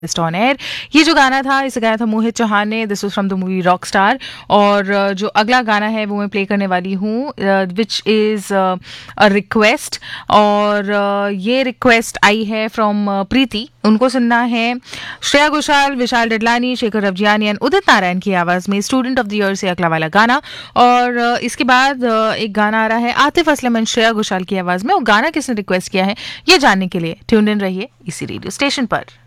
On air. ये जो गाना था इसे गाया था मोहित चौहान ने। This was from the movie rock star. और जो अगला गाना है वो मैं प्ले करने वाली हूँ, विच इज़ अ रिक्वेस्ट। और ये रिक्वेस्ट आई है फ्रॉम प्रीति। उनको सुनना है श्रेया घोषाल, विशाल डडलानी, शेखर रवजियानी एंड उदित नारायण की आवाज़ में स्टूडेंट ऑफ द ईयर से अगला वाला गाना। और इसके बाद एक गाना आ रहा है आतिफ असलम एंड श्रेया घोषाल की आवाज़ में। वो गाना किसने रिक्वेस्ट किया है ये जानने के लिए ट्यून्ड इन रहिए इसी रेडियो स्टेशन पर।